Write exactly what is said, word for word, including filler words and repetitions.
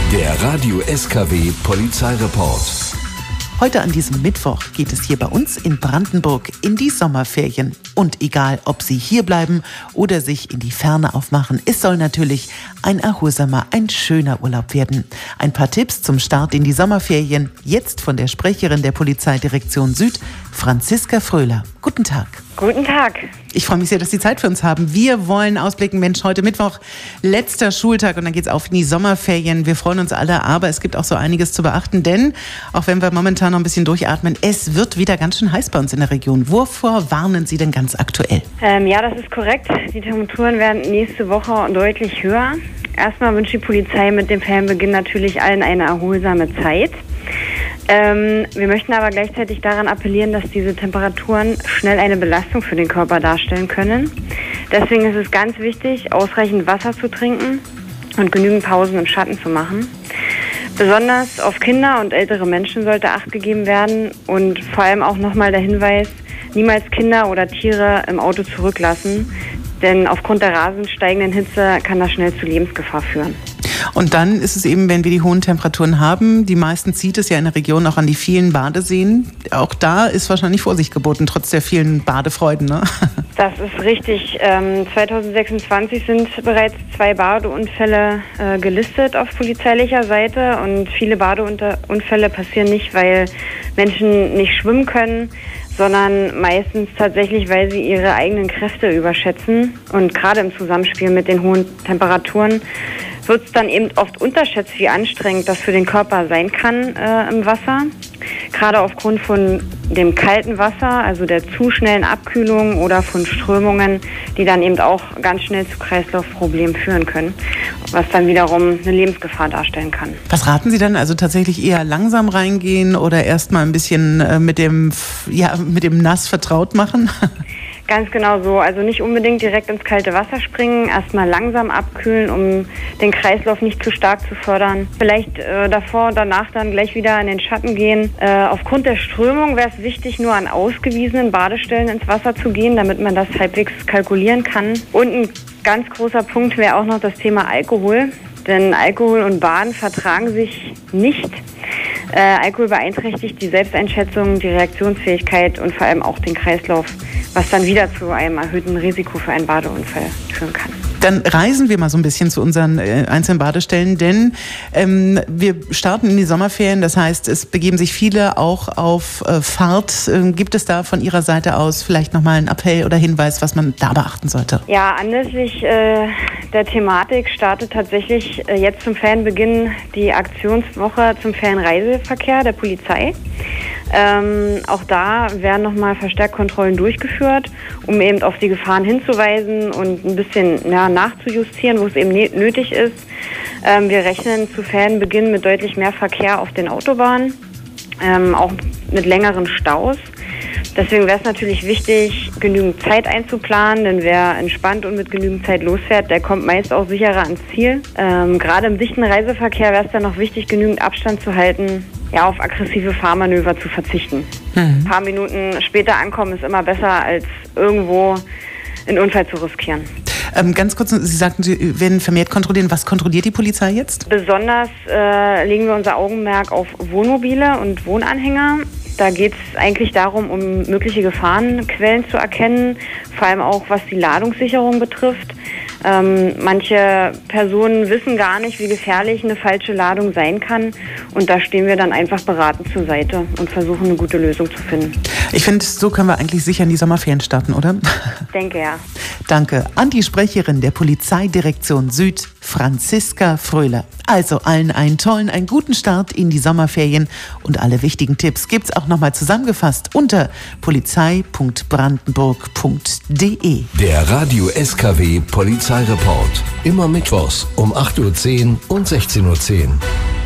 Der Radio S K W Polizeireport. Heute an diesem Mittwoch geht es hier bei uns in Brandenburg in die Sommerferien. Und egal, ob Sie hier bleiben oder sich in die Ferne aufmachen, es soll natürlich ein erholsamer, ein schöner Urlaub werden. Ein paar Tipps zum Start in die Sommerferien, jetzt von der Sprecherin der Polizeidirektion Süd, Franziska Fröhler. Guten Tag. Guten Tag. Ich freue mich sehr, dass Sie Zeit für uns haben. Wir wollen ausblicken, Mensch, heute Mittwoch, letzter Schultag und dann geht's auf in die Sommerferien. Wir freuen uns alle, aber es gibt auch so einiges zu beachten, denn auch wenn wir momentan noch ein bisschen durchatmen, es wird wieder ganz schön heiß bei uns in der Region. Wovor warnen Sie denn ganz aktuell? Ähm, ja, das ist korrekt. Die Temperaturen werden nächste Woche deutlich höher. Erstmal wünscht die Polizei mit dem Ferienbeginn natürlich allen eine erholsame Zeit. Ähm, wir möchten aber gleichzeitig daran appellieren, dass diese Temperaturen schnell eine Belastung für den Körper darstellen können. Deswegen ist es ganz wichtig, ausreichend Wasser zu trinken und genügend Pausen im Schatten zu machen. Besonders auf Kinder und ältere Menschen sollte Acht gegeben werden und vor allem auch nochmal der Hinweis, niemals Kinder oder Tiere im Auto zurücklassen, denn aufgrund der rasend steigenden Hitze kann das schnell zu Lebensgefahr führen. Und dann ist es eben, wenn wir die hohen Temperaturen haben, die meisten zieht es ja in der Region auch an die vielen Badeseen. Auch da ist wahrscheinlich Vorsicht geboten, trotz der vielen Badefreuden, ne? Das ist richtig. Ähm, zwanzig sechsundzwanzig sind bereits zwei Badeunfälle äh, gelistet auf polizeilicher Seite. Und viele Badeunfälle passieren nicht, weil Menschen nicht schwimmen können, sondern meistens tatsächlich, weil sie ihre eigenen Kräfte überschätzen. Und gerade im Zusammenspiel mit den hohen Temperaturen wird es dann eben oft unterschätzt, wie anstrengend das für den Körper sein kann äh, im Wasser. Gerade aufgrund von dem kalten Wasser, also der zu schnellen Abkühlung oder von Strömungen, die dann eben auch ganz schnell zu Kreislaufproblemen führen können, was dann wiederum eine Lebensgefahr darstellen kann. Was raten Sie dann? Also tatsächlich eher langsam reingehen oder erst mal ein bisschen äh, mit dem, ja, mit dem Nass vertraut machen? Ganz genau so. Also nicht unbedingt direkt ins kalte Wasser springen, erstmal langsam abkühlen, um den Kreislauf nicht zu stark zu fördern. Vielleicht äh, davor und danach dann gleich wieder in den Schatten gehen. Äh, aufgrund der Strömung wäre es wichtig, nur an ausgewiesenen Badestellen ins Wasser zu gehen, damit man das halbwegs kalkulieren kann. Und ein ganz großer Punkt wäre auch noch das Thema Alkohol. Denn Alkohol und Baden vertragen sich nicht. Äh, Alkohol beeinträchtigt die Selbsteinschätzung, die Reaktionsfähigkeit und vor allem auch den Kreislauf, was dann wieder zu einem erhöhten Risiko für einen Badeunfall führen kann. Dann reisen wir mal so ein bisschen zu unseren äh, einzelnen Badestellen, denn ähm, wir starten in die Sommerferien, das heißt, es begeben sich viele auch auf äh, Fahrt. Ähm, gibt es da von Ihrer Seite aus vielleicht nochmal einen Appell oder Hinweis, was man da beachten sollte? Ja, anlässlich äh, der Thematik startet tatsächlich äh, jetzt zum Ferienbeginn die Aktionswoche zum Ferienreiseverkehr der Polizei. Ähm, auch da werden nochmal verstärkt Kontrollen durchgeführt, um eben auf die Gefahren hinzuweisen und ein bisschen ja, nachzujustieren, wo es eben ne- nötig ist. Ähm, wir rechnen zu Ferienbeginn mit deutlich mehr Verkehr auf den Autobahnen, ähm, auch mit längeren Staus. Deswegen wäre es natürlich wichtig, genügend Zeit einzuplanen, denn wer entspannt und mit genügend Zeit losfährt, der kommt meist auch sicherer ans Ziel. Ähm, gerade im dichten Reiseverkehr wäre es dann noch wichtig, genügend Abstand zu halten, ja, auf aggressive Fahrmanöver zu verzichten. Mhm. Ein paar Minuten später ankommen ist immer besser, als irgendwo einen Unfall zu riskieren. Ähm, ganz kurz, Sie sagten, Sie werden vermehrt kontrollieren. Was kontrolliert die Polizei jetzt? Besonders äh, legen wir unser Augenmerk auf Wohnmobile und Wohnanhänger. Da geht es eigentlich darum, um mögliche Gefahrenquellen zu erkennen, vor allem auch was die Ladungssicherung betrifft. Ähm, manche Personen wissen gar nicht, wie gefährlich eine falsche Ladung sein kann. Und da stehen wir dann einfach beratend zur Seite und versuchen, eine gute Lösung zu finden. Ich finde, so können wir eigentlich sicher in die Sommerferien starten, oder? Ich denke, ja. Danke an die Sprecherin der Polizeidirektion Süd, Franziska Fröhler. Also allen einen tollen, einen guten Start in die Sommerferien und alle wichtigen Tipps gibt's auch nochmal zusammengefasst unter polizei punkt brandenburg punkt de. Der Radio S K W Polizeireport. Immer mittwochs um acht Uhr zehn und sechzehn Uhr zehn.